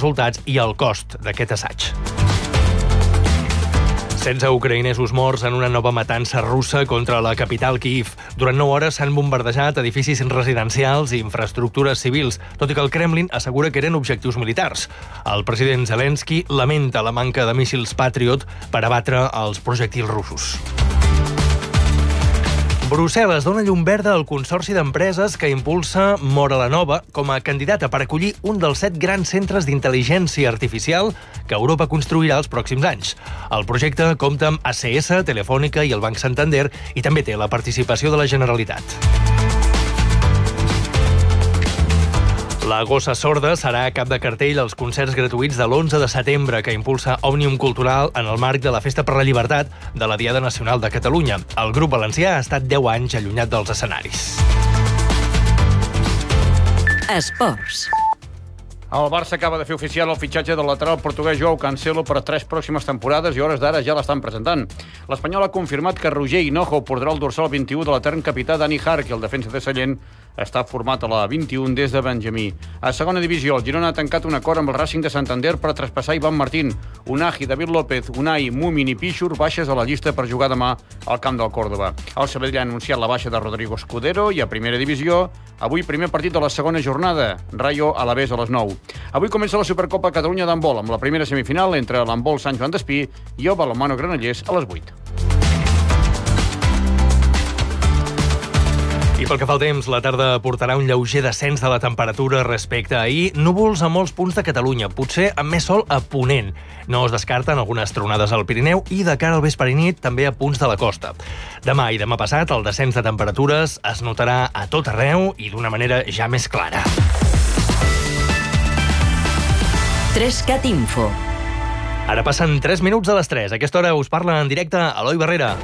resultats i el cost d'aquest assaig. 16 ucraïnesos morts en una nova matança russa contra la capital Kyiv. Durant 9 hores s'han bombardejat edificis residencials i infraestructures civils, tot i que el Kremlin assegura que eren objectius militars. El president Zelensky lamenta la manca de míssils Patriot per abatre els projectils russos. Brussel·les dona llum verda al consorci d'empreses que impulsa Móra la Nova com a candidata per acollir un dels 7 grans centres d'intel·ligència artificial que Europa construirà els pròxims anys. El projecte compta amb ACS, Telefònica i el Banc Santander i també té la participació de la Generalitat. La Gossa Sorda serà cap de cartell als concerts gratuïts de l'11 de setembre que impulsa Òmnium Cultural en el marc de la Festa per la Llibertat de la Diada Nacional de Catalunya. El grup valencià ha estat 10 anys allunyat dels escenaris. Esports. El Barça acaba de fer oficial el fitxatge del lateral portuguès Joao Cancelo per 3 pròximes temporades i hores d'ara ja l'estan presentant. L'Espanyol ha confirmat que Roger Hinojo portarà el dorsal 21 de l'etern capità Dani Hark i el defensa de Sallent està format a la 21 des de Benjamí. A segona divisió, el Girona ha tancat un acord amb el Racing de Santander per traspassar Ivan Martín. Unai, David López, Unai, Mumin i Pichur baixes a la llista per jugar demà al camp del Córdoba. El Sabadell ha anunciat la baixa de Rodrigo Escudero i a primera divisió, avui primer partit de la segona jornada, Rayo Alavés a les 9. Avui comença la Supercopa Catalunya d'handbol amb la primera semifinal entre l'handbol Sant Joan d'Espí i el balonmano Granollers a les 8. I pel que fa al temps, la tarda portarà un lleuger descens de la temperatura respecte a ahir. Núvols a molts punts de Catalunya, potser amb més sol a Ponent. No es descarten algunes tronades al Pirineu i de cara al vespre i nit també a punts de la costa. Demà i demà passat el descens de temperatures es notarà a tot arreu i d'una manera ja més clara. 3CAT Info. Ara passen 3 minuts de les 3. A aquesta hora us parla en directe Eloi Barrera.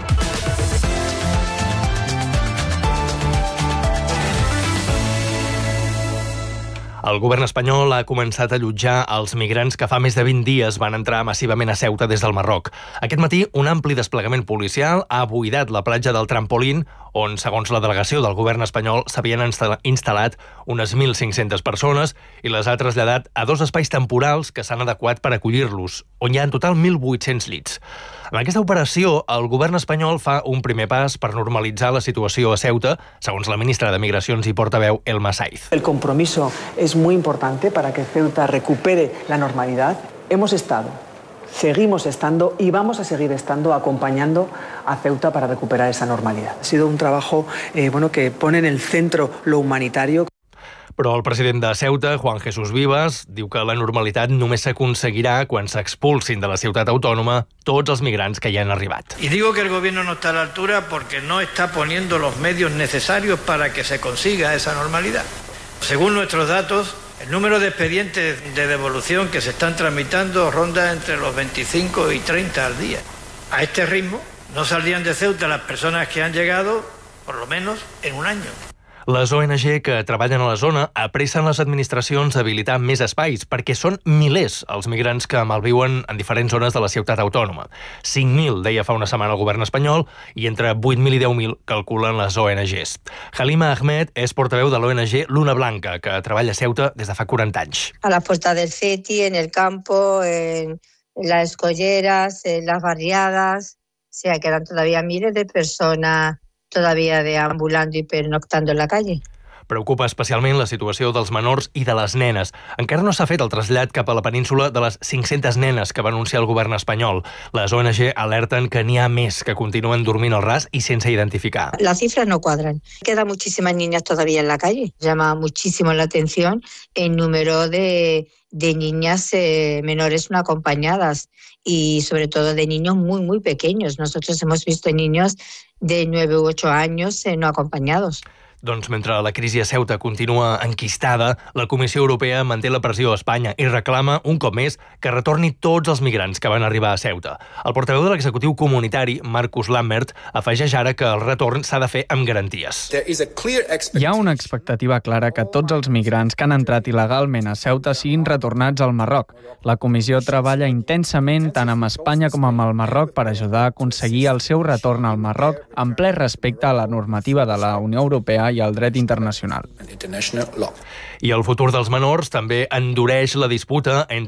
El govern espanyol ha començat a allotjar els migrants que fa més de 20 dies van entrar massivament a Ceuta des del Marroc. Aquest matí, un ampli desplegament policial ha buidat la platja del Trampolín, on, segons la delegació del govern espanyol, s'havien instal·lat unes 1.500 persones i les ha traslladat a 2 espais temporals que s'han adequat per acollir-los, on hi ha en total 1.800 llits. En aquesta operació, el govern espanyol fa un primer pas per normalitzar la situació a Ceuta, segons la ministra de Migracions i portaveu Elma Saiz. El compromiso es muy importante para que Ceuta recupere la normalidad. Hemos estado, seguimos estando y vamos a seguir estando acompañando a Ceuta para recuperar esa normalidad. Ha sido un trabajo que pone en el centro lo humanitario. Però el president de Ceuta, Juan Jesús Vivas, diu que la normalitat només s'aconseguirà quan s'expulsin de la ciutat autònoma tots els migrants que hi han arribat. Y digo que el gobierno no está a la altura porque no está poniendo los medios necesarios para que se consiga esa normalidad. Según nuestros datos, el número de expedientes de devolución que se están tramitando ronda entre los 25 y 30 al día. A este ritmo, no saldrían de Ceuta las personas que han llegado, por lo menos, en un año. Les ONG que treballen a la zona apressen les administracions a habilitar més espais perquè són milers els migrants que malviuen en diferents zones de la ciutat autònoma. 5.000, deia fa una setmana el govern espanyol, i entre 8.000 i 10.000 calculen les ONGs. Halima Ahmed és portaveu de l'ONG Luna Blanca, que treballa a Ceuta des de fa 40 anys. A la Puerta del Ceti, en el campo, en las escolleras, en las barriadas, quedan todavía miles de personas todavía deambulando y pernoctando en la calle. Preocupa especialment la situació dels menors i de les nenes. Encara no s'ha fet el trasllat cap a la península de les 500 nenes que va anunciar el govern espanyol. Les ONG alerten que n'hi ha més que continuen dormint al ras i sense identificar. Las cifras no cuadran. Quedan muchísimas niñas todavía en la calle. Llama muchísimo la atención el número de niñas menores no acompañadas y sobre todo de niños muy, muy pequeños. Nosotros hemos visto niños de 9 u 8 años no acompañados. Doncs mentre la crisi a Ceuta continua enquistada, la Comissió Europea manté la pressió a Espanya i reclama, un cop més, que retorni tots els migrants que van arribar a Ceuta. El portaveu de l'executiu comunitari, Marcus Lammert, afegeix ara que el retorn s'ha de fer amb garanties. Hi ha una expectativa clara que tots els migrants que han entrat il·legalment a Ceuta siguin retornats al Marroc. La Comissió treballa intensament tant amb Espanya com amb el Marroc per ajudar a aconseguir el seu retorn al Marroc en ple respecte a la normativa de la Unió Europea i al dret internacional. I el futur dels menors també endureix la disputa entre